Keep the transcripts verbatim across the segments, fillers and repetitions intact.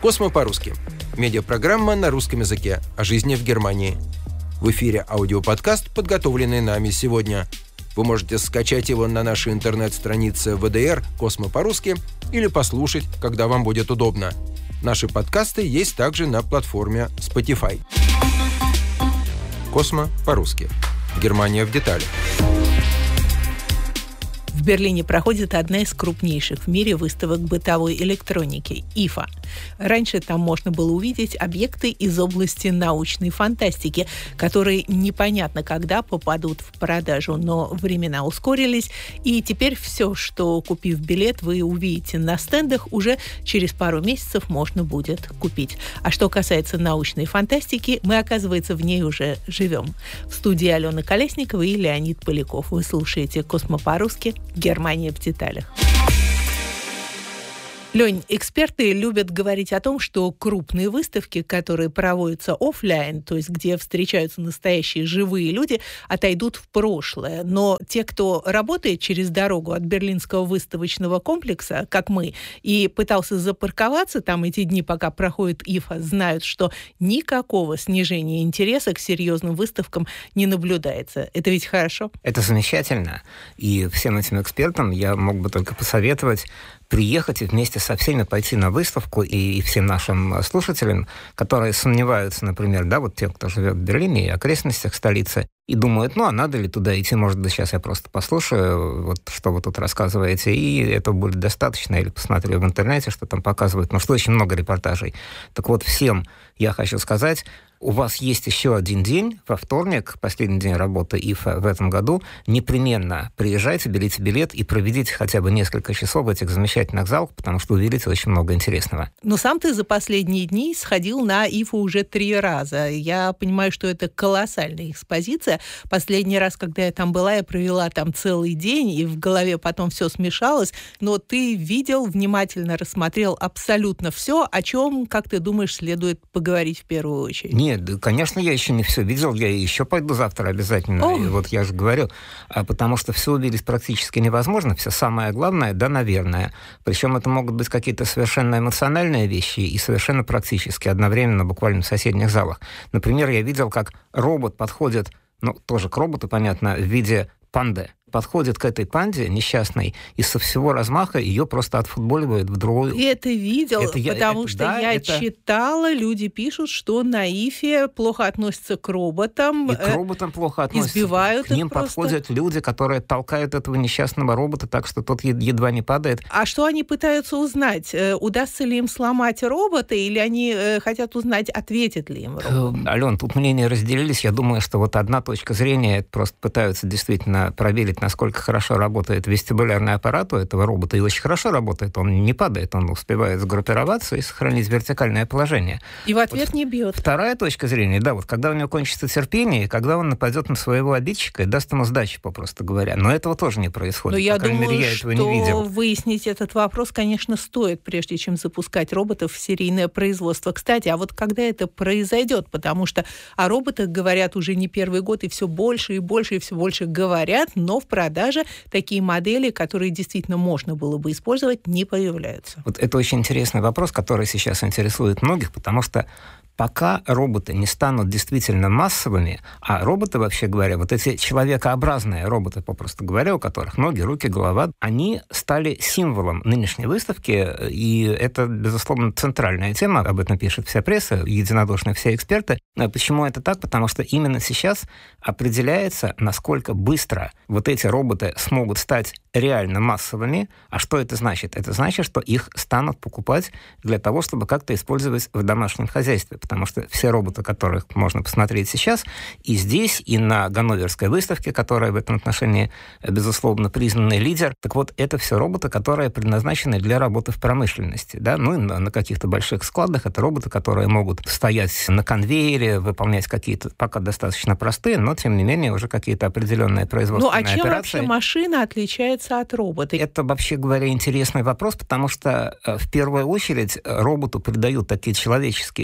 «Космо по-русски» – медиапрограмма на русском языке о жизни в Германии. В эфире аудиоподкаст, подготовленный нами сегодня. Вы можете скачать его на нашей интернет-странице вэ дэ эр «Космо по-русски» или послушать, когда вам будет удобно. Наши подкасты есть также на платформе Spotify. «Космо по-русски». Германия в деталях. В Берлине проходит одна из крупнейших в мире выставок бытовой электроники – ай эф а. Раньше там можно было увидеть объекты из области научной фантастики, которые непонятно когда попадут в продажу, но времена ускорились, и теперь все, что, купив билет, вы увидите на стендах, уже через пару месяцев можно будет купить. А что касается научной фантастики, мы, оказывается, в ней уже живем. В студии Алена Колесникова и Леонид Поляков. Вы слушаете «Космо по-русски». Германия в деталях. Лень, эксперты любят говорить о том, что крупные выставки, которые проводятся офлайн, то есть где встречаются настоящие живые люди, отойдут в прошлое. Но те, кто работает через дорогу от Берлинского выставочного комплекса, как мы, и пытался запарковаться там эти дни, пока проходит ай эф а, знают, что никакого снижения интереса к серьезным выставкам не наблюдается. Это ведь хорошо? Это замечательно. И всем этим экспертам я мог бы только посоветовать приехать и вместе со всеми пойти на выставку, и, и всем нашим слушателям, которые сомневаются, например, да, вот тем, кто живет в Берлине и окрестностях столицы, и думают, ну, а надо ли туда идти, может быть, сейчас я просто послушаю, вот что вы тут рассказываете, и это будет достаточно, или посмотрю в интернете, что там показывают, потому что очень много репортажей. Так вот, всем я хочу сказать, у вас есть еще один день, во вторник, последний день работы ай эф а в этом году, непременно приезжайте, берите билет и проведите хотя бы несколько часов в этих замечательных залах, потому что увидите очень много интересного. Но сам ты за последние дни сходил на ай эф а уже три раза. Я понимаю, что это колоссальная экспозиция. Последний раз, когда я там была, я провела там целый день, и в голове потом все смешалось. Но ты видел, внимательно рассмотрел абсолютно все, о чем, как ты думаешь, следует поговорить в первую очередь? Нет, конечно, я еще не все видел, я еще пойду завтра обязательно. О. И вот я же говорю, потому что все увидеть практически невозможно. Все самое главное, да, наверное. Причем это могут быть какие-то совершенно эмоциональные вещи и совершенно практически одновременно, буквально в соседних залах. Например, я видел, как робот подходит, ну, тоже к роботу, понятно, в виде панды. Подходит к этой панде несчастной и со всего размаха ее просто отфутболивает в другую. Ты это видел, это я, потому это, что да, я это... читала, люди пишут, что на ай эф а плохо относятся к роботам. И к роботам плохо относятся. Избивают к ним их просто. Подходят люди, которые толкают этого несчастного робота так, что тот едва не падает. А что они пытаются узнать? Удастся ли им сломать робота, или они хотят узнать, ответит ли им робот? Ален, тут мнения разделились. Я думаю, что вот одна точка зрения, это просто пытаются действительно проверить, насколько хорошо работает вестибулярный аппарат у этого робота, и очень хорошо работает. Он не падает, он успевает сгруппироваться и сохранить вертикальное положение. И в ответ вот не бьет. Вторая точка зрения, да, вот когда у него кончится терпение, когда он нападет на своего обидчика и даст ему сдачи, попросту говоря. Но этого тоже не происходит. Но я По крайней думаю, мере, я этого что не видел. выяснить этот вопрос, конечно, стоит, прежде чем запускать роботов в серийное производство. Кстати, а вот когда это произойдет? Потому что о роботах говорят уже не первый год, и все больше и больше и все больше говорят, но в продаже такие модели, которые действительно можно было бы использовать, не появляются. Вот это очень интересный вопрос, который сейчас интересует многих, потому что пока роботы не станут действительно массовыми, а роботы, вообще говоря, вот эти человекообразные роботы, попросту говоря, у которых ноги, руки, голова, они стали символом нынешней выставки, и это, безусловно, центральная тема, об этом пишет вся пресса, единодушно все эксперты. Почему это так? Потому что именно сейчас определяется, насколько быстро вот эти роботы смогут стать реально массовыми. А что это значит? Это значит, что их станут покупать для того, чтобы как-то использовать в домашнем хозяйстве. Потому что все роботы, которых можно посмотреть сейчас, и здесь, и на Ганноверской выставке, которая в этом отношении, безусловно, признанный лидер, так вот, это все роботы, которые предназначены для работы в промышленности. Да? Ну и на, на каких-то больших складах это роботы, которые могут стоять на конвейере, выполнять какие-то пока достаточно простые, но, тем не менее, уже какие-то определенные производственные операции. Ну, а чем операции. вообще машина отличается от робота? Это, вообще говоря, интересный вопрос, потому что в первую очередь роботу придают такие человеческие черты,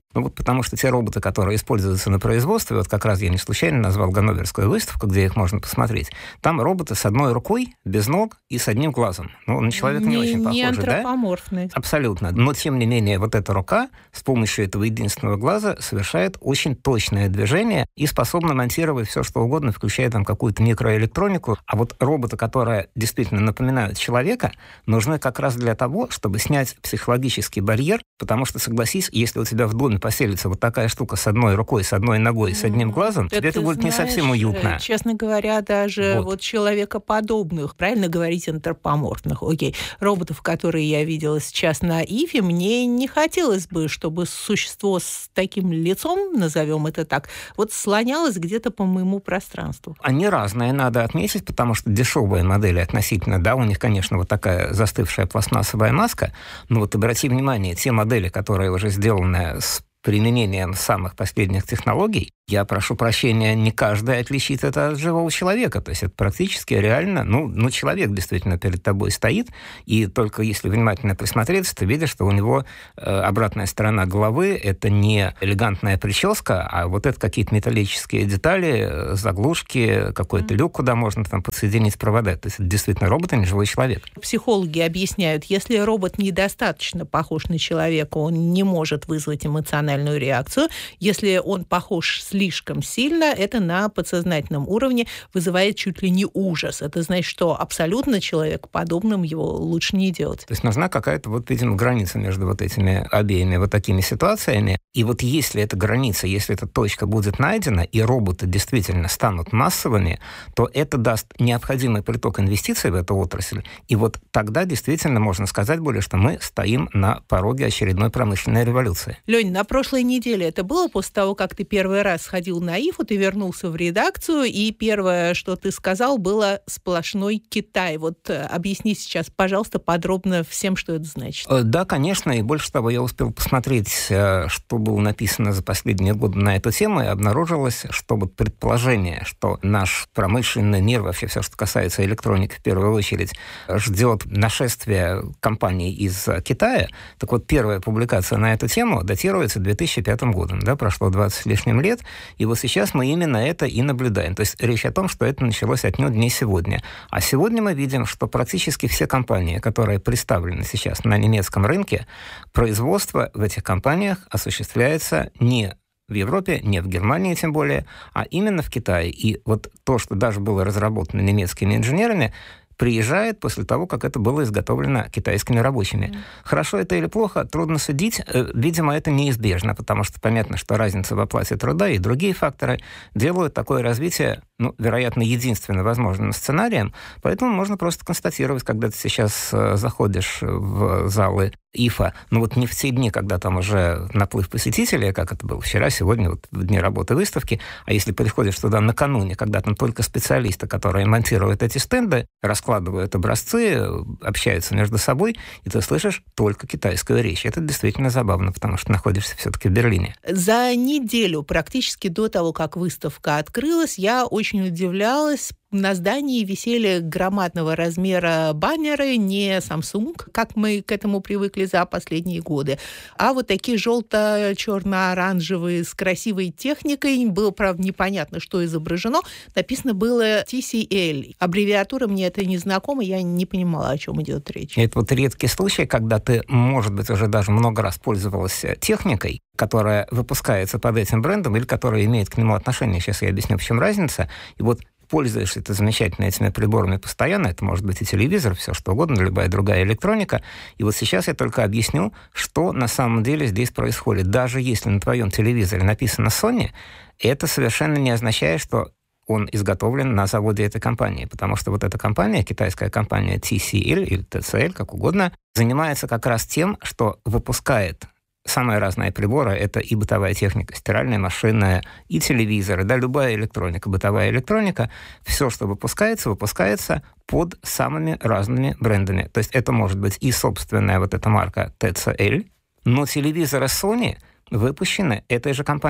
Ну вот потому что те роботы, которые используются на производстве, вот как раз я не случайно назвал Ганноверскую выставку, где их можно посмотреть, там роботы с одной рукой, без ног и с одним глазом. Ну, на человека не, не очень похожи, не антропоморфные. Да? Абсолютно. Но, тем не менее, вот эта рука с помощью этого единственного глаза совершает очень точное движение и способна монтировать все, что угодно, включая там какую-то микроэлектронику. А вот роботы, которые действительно напоминают человека, нужны как раз для того, чтобы снять психологический барьер, потому что, согласись, если у тебя в доме поселится вот такая штука с одной рукой, с одной ногой, с одним глазом, это тебе это будет знаешь, не совсем уютно. Честно говоря, даже вот, вот человекоподобных, правильно говорить, антропоморфных, окей, роботов, которые я видела сейчас на ИФе, мне не хотелось бы, чтобы существо с таким лицом, назовем это так, вот слонялось где-то по моему пространству. Они разные, надо отметить, потому что дешевые модели относительно, да, у них, конечно, вот такая застывшая пластмассовая маска, но вот обрати внимание, те модели, которые уже сделаны с применением самых последних технологий, я прошу прощения, не каждый отличит это от живого человека. То есть это практически реально, ну, ну, человек действительно перед тобой стоит, и только если внимательно присмотреться, ты видишь, что у него э, обратная сторона головы — это не элегантная прическа, а вот это какие-то металлические детали, заглушки, какой-то люк, куда можно там подсоединить провода. То есть это действительно робот, а не живой человек. Психологи объясняют, если робот недостаточно похож на человека, он не может вызвать эмоциональную реакцию. Если он похож слишком сильно, это на подсознательном уровне вызывает чуть ли не ужас. Это значит, что абсолютно человекоподобным его лучше не делать. То есть нужна какая-то, вот, видимо, граница между вот этими обеими вот такими ситуациями. И вот если эта граница, если эта точка будет найдена, и роботы действительно станут массовыми, то это даст необходимый приток инвестиций в эту отрасль. И вот тогда действительно можно сказать более, что мы стоим на пороге очередной промышленной революции. Лёнь, на прошлой неделе это было после того, как ты первый раз сходил на ИФУ, ты вернулся в редакцию, и первое, что ты сказал, было сплошной Китай. Вот объясни сейчас, пожалуйста, подробно всем, что это значит. Да, конечно, и больше того, я успел посмотреть, что было написано за последние годы на эту тему, и обнаружилось, что вот предположение, что наш промышленный мир, вообще все, что касается электроники, в первую очередь, ждет нашествия компаний из Китая. Так вот, первая публикация на эту тему датируется две тысячи пятым годом, да, прошло двадцать с лишним лет, и вот сейчас мы именно это и наблюдаем. То есть речь о том, что это началось отнюдь не сегодня. А сегодня мы видим, что практически все компании, которые представлены сейчас на немецком рынке, производство в этих компаниях осуществляется не в Европе, не в Германии тем более, а именно в Китае. И вот то, что даже было разработано немецкими инженерами, приезжает после того, как это было изготовлено китайскими рабочими. Mm. Хорошо это или плохо, трудно судить. Видимо, это неизбежно, потому что понятно, что разница в оплате труда и другие факторы делают такое развитие, ну, вероятно, единственно возможным сценарием. Поэтому можно просто констатировать, когда ты сейчас заходишь в залы ИФА, ну вот не в те дни, когда там уже наплыв посетителей, как это было вчера, сегодня, вот в дни работы выставки, а если приходишь туда накануне, когда там только специалисты, которые монтируют эти стенды, раскладывают образцы, общаются между собой, и ты слышишь только китайскую речь. Это действительно забавно, потому что находишься все-таки в Берлине. За неделю, практически до того, как выставка открылась, я очень удивлялась. На здании висели громадного размера баннеры, не Samsung, как мы к этому привыкли за последние годы, а вот такие желто-черно-оранжевые с красивой техникой. Было, правда, непонятно, что изображено. Написано было ти си эл. Аббревиатура мне это не знакома, я не понимала, о чем идет речь. Это вот редкий случай, когда ты, может быть, уже даже много раз пользовалась техникой, которая выпускается под этим брендом или которая имеет к нему отношение. Сейчас я объясню, в чем разница. И вот пользуешься ты замечательно этими приборами постоянно, это может быть и телевизор, все что угодно, любая другая электроника. И вот сейчас я только объясню, что на самом деле здесь происходит. Даже если на твоем телевизоре написано Sony, это совершенно не означает, что он изготовлен на заводе этой компании, потому что вот эта компания, китайская компания ти си эл или ти си эл, как угодно, занимается как раз тем, что выпускает самые разные приборы. Это и бытовая техника, стиральная машина, и телевизоры, да, любая электроника, бытовая электроника. Все, что выпускается, выпускается под самыми разными брендами. То есть это может быть и собственная вот эта марка ти си эл, но телевизоры Sony выпущены этой же компанией.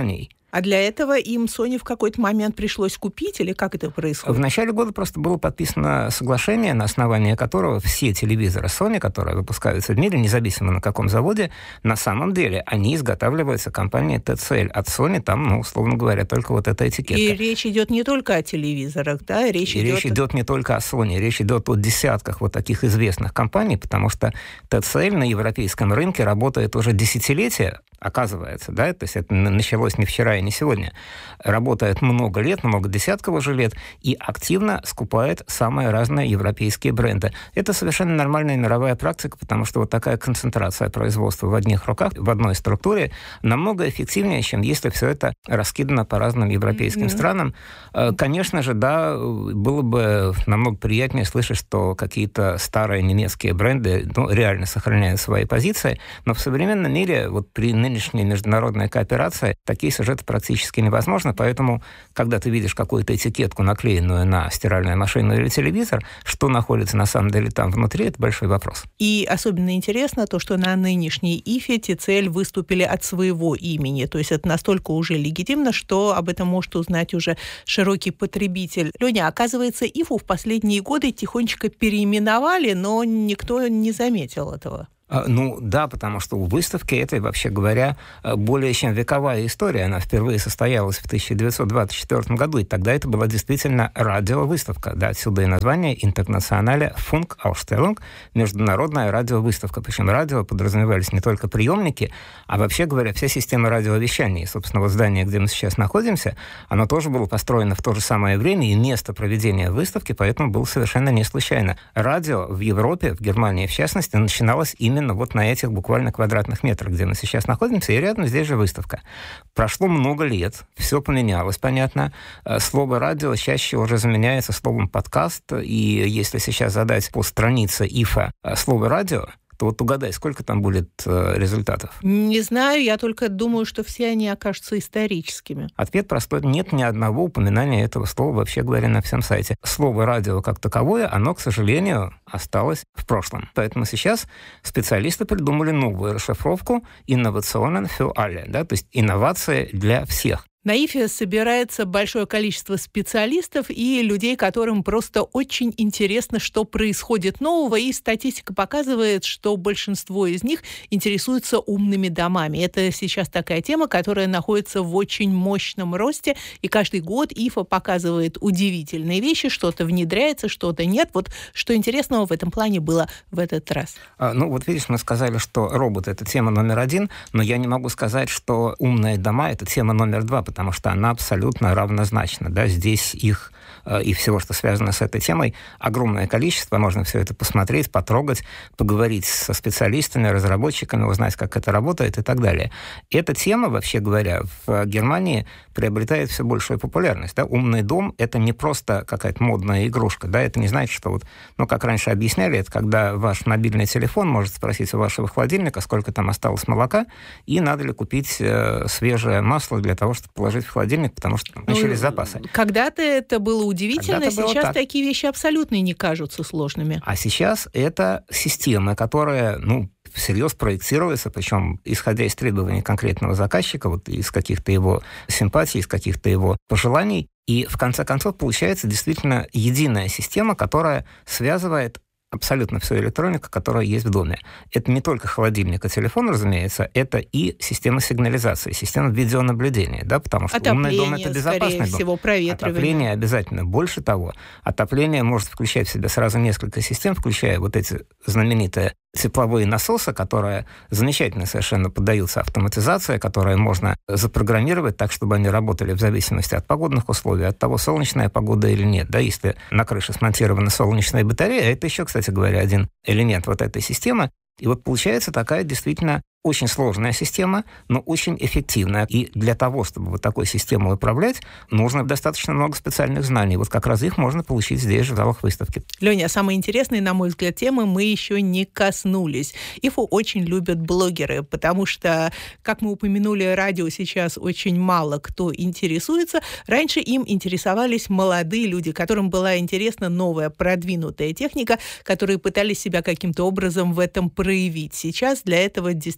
А для этого им Sony в какой-то момент пришлось купить, или как это происходит? В начале года просто было подписано соглашение, на основании которого все телевизоры Sony, которые выпускаются в мире, независимо на каком заводе, на самом деле они изготавливаются компанией ти си эл. От Sony там, ну, условно говоря, только вот эта этикетка. И речь идет не только о телевизорах, да? Речь, И идет... речь идет не только о Sony, речь идет о десятках вот таких известных компаний, потому что ти си эл на европейском рынке работает уже десятилетия, оказывается, да, то есть это началось не вчера и не сегодня. Работает много лет, много десятков уже лет, и активно скупает самые разные европейские бренды. Это совершенно нормальная мировая практика, потому что вот такая концентрация производства в одних руках, в одной структуре, намного эффективнее, чем если все это раскидано по разным европейским mm-hmm. странам. Конечно же, да, было бы намного приятнее слышать, что какие-то старые немецкие бренды, ну, реально сохраняют свои позиции, но в современном мире вот при нынешней международной кооперации такие сюжеты практически невозможны, поэтому, когда ты видишь какую-то этикетку, наклеенную на стиральную машину или телевизор, что находится на самом деле там внутри, это большой вопрос. И особенно интересно то, что на нынешней ИФе ти си эл выступили от своего имени, то есть это настолько уже легитимно, что об этом может узнать уже широкий потребитель. Леня, оказывается, ИФу в последние годы тихонечко переименовали, но никто не заметил этого. Ну да, потому что у выставки этой, вообще говоря, более чем вековая история. Она впервые состоялась в тысяча девятьсот двадцать четвёртом году, и тогда это была действительно радиовыставка. Да, отсюда и название «Internationale Funkausstellung», международная радиовыставка. Причем радио подразумевались не только приемники, а вообще говоря, вся система радиовещания. И, собственно, вот здание, где мы сейчас находимся, оно тоже было построено в то же самое время, и место проведения выставки поэтому было совершенно не случайно. Радио в Европе, в Германии в частности, начиналось именно Именно вот на этих буквально квадратных метрах, где мы сейчас находимся, и рядом здесь же выставка. Прошло много лет, все поменялось, понятно. Слово «радио» чаще уже заменяется словом «подкаст», и если сейчас задать по странице ИФа слово «радио», то вот угадай, сколько там будет э, результатов? Не знаю, я только думаю, что все они окажутся историческими. Ответ простой. Нет ни одного упоминания этого слова, вообще говоря, на всем сайте. Слово «радио» как таковое, оно, к сожалению, осталось в прошлом. Поэтому сейчас специалисты придумали новую расшифровку «Innovationen für alle», да, то есть инновации для всех. На ИФе собирается большое количество специалистов и людей, которым просто очень интересно, что происходит нового, и статистика показывает, что большинство из них интересуются умными домами. Это сейчас такая тема, которая находится в очень мощном росте, и каждый год ИФа показывает удивительные вещи, что-то внедряется, что-то нет. Вот что интересного в этом плане было в этот раз? А, ну, вот видишь, мы сказали, что робот — это тема номер один, но я не могу сказать, что умные дома — это тема номер два, потому что она абсолютно равнозначна. Да? Здесь их э, и всего, что связано с этой темой, огромное количество. Можно все это посмотреть, потрогать, поговорить со специалистами, разработчиками, узнать, как это работает и так далее. Эта тема, вообще говоря, в Германии приобретает все большую популярность. Да? Умный дом — это не просто какая-то модная игрушка. Да? Это не значит, что вот, ну, как раньше объясняли, это когда ваш мобильный телефон может спросить у вашего холодильника, сколько там осталось молока, и надо ли купить э, свежее масло для того, чтобы положить в холодильник, потому что там начались запасы. Когда-то это было удивительно, Когда-то сейчас было так. Такие вещи абсолютно не кажутся сложными. А сейчас это система, которая, ну, всерьез проектируется, причем исходя из требований конкретного заказчика, вот из каких-то его симпатий, из каких-то его пожеланий. И в конце концов получается действительно единая система, которая связывает абсолютно всю электронику, которая есть в доме. Это не только холодильник и телефон, разумеется, это и система сигнализации, система видеонаблюдения, да, потому что умный дом — это безопасный дом. Всего, проветривание. Отопление обязательно. Больше того, отопление может включать в себя сразу несколько систем, включая вот эти знаменитые тепловые насосы, которые замечательно совершенно поддаются автоматизации, которые можно запрограммировать так, чтобы они работали в зависимости от погодных условий, от того, солнечная погода или нет. Да, если на крыше смонтирована солнечная батарея, это еще, кстати говоря, один элемент вот этой системы. И вот получается такая действительно очень сложная система, но очень эффективная. И для того, чтобы вот такой системой управлять, нужно достаточно много специальных знаний. Вот как раз их можно получить здесь же, в залах выставки. Леня, самые интересные, на мой взгляд, темы мы еще не коснулись. ИФУ очень любят блогеры, потому что, как мы упомянули, радио сейчас очень мало кто интересуется. Раньше им интересовались молодые люди, которым была интересна новая продвинутая техника, которые пытались себя каким-то образом в этом проявить. Сейчас для этого действительно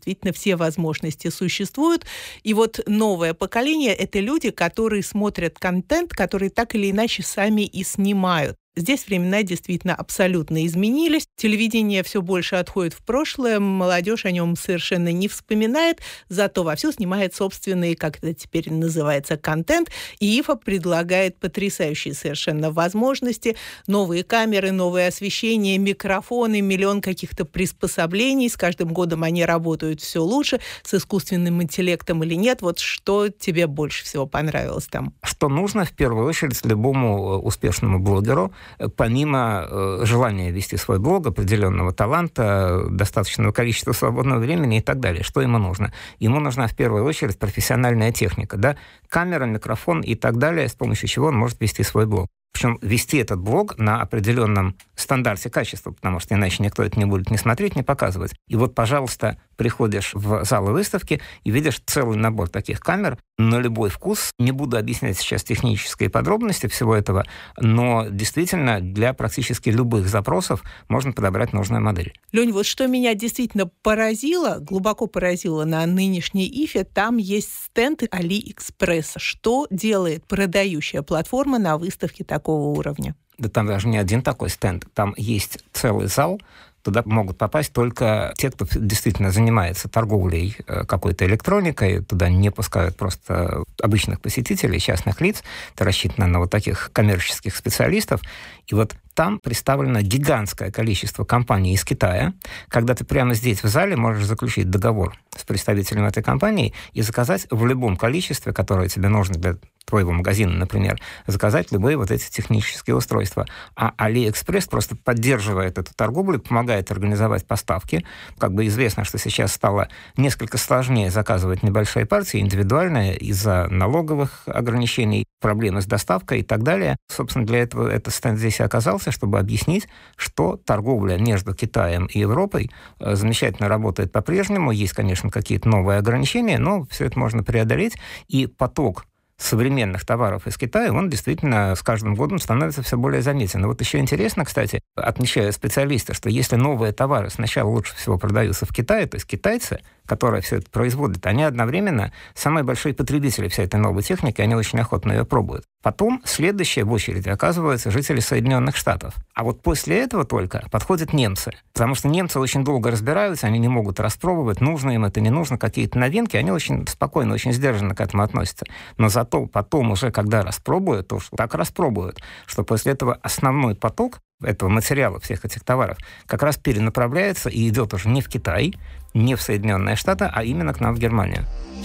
действительно все возможности существуют. И вот новое поколение — это люди, которые смотрят контент, который так или иначе сами и снимают. Здесь времена действительно абсолютно изменились. Телевидение все больше отходит в прошлое, молодежь о нем совершенно не вспоминает, зато вовсю снимает собственный, как это теперь называется, контент. И ИФА предлагает потрясающие совершенно возможности. Новые камеры, новое освещение, микрофоны, миллион каких-то приспособлений. С каждым годом они работают все лучше, с искусственным интеллектом или нет. Вот что тебе больше всего понравилось там? Что нужно в первую очередь любому успешному блогеру, помимо э, желания вести свой блог, определенного таланта, достаточного количества свободного времени и так далее. Что ему нужно? Ему нужна в первую очередь профессиональная техника, да? Камера, микрофон и так далее, с помощью чего он может вести свой блог. Причем вести этот блог на определенном стандарте качества, потому что иначе никто это не будет ни смотреть, ни показывать. И вот, пожалуйста, приходишь в залы выставки и видишь целый набор таких камер на любой вкус. Не буду объяснять сейчас технические подробности всего этого, но действительно для практически любых запросов можно подобрать нужную модель. Лёнь, вот что меня действительно поразило, глубоко поразило на нынешней ИФе, там есть стенд AliExpress. Что делает продающая платформа на выставке такого уровня? Да там даже не один такой стенд. Там есть целый зал. Туда могут попасть только те, кто действительно занимается торговлей какой-то электроникой. Туда не пускают просто обычных посетителей, частных лиц. Это рассчитано на вот таких коммерческих специалистов. И вот там представлено гигантское количество компаний из Китая, когда ты прямо здесь в зале можешь заключить договор с представителем этой компании и заказать в любом количестве, которое тебе нужно для твоего магазина, например, заказать любые вот эти технические устройства. А AliExpress просто поддерживает эту торговлю, помогает организовать поставки. Как бы известно, что сейчас стало несколько сложнее заказывать небольшие партии, индивидуальные, из-за налоговых ограничений, проблемы с доставкой и так далее. Собственно, для этого этот стенд здесь и оказался, чтобы объяснить, что торговля между Китаем и Европой замечательно работает по-прежнему. Есть, конечно, какие-то новые ограничения, но все это можно преодолеть. И поток современных товаров из Китая, он действительно с каждым годом становится все более заметен. И вот еще интересно, кстати, отмечают специалисты, что если новые товары сначала лучше всего продаются в Китае, то есть китайцы, которые все это производят, они одновременно самые большие потребители всей этой новой техники, они очень охотно ее пробуют. Потом следующие в очереди оказываются жители Соединенных Штатов. А вот после этого только подходят немцы. Потому что немцы очень долго разбираются, они не могут распробовать, нужно им это, не нужно, какие-то новинки, они очень спокойно, очень сдержанно к этому относятся. Но зато потом уже, когда распробуют, то так распробуют, что после этого основной поток этого материала, всех этих товаров, как раз перенаправляется и идет уже не в Китай, не в Соединенные Штаты, а именно к нам в Германию.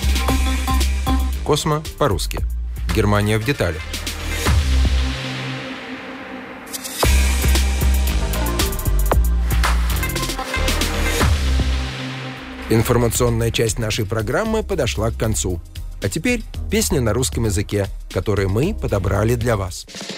Космо по-русски. Германия в деталях. Информационная часть нашей программы подошла к концу. А теперь песня на русском языке, которую мы подобрали для вас.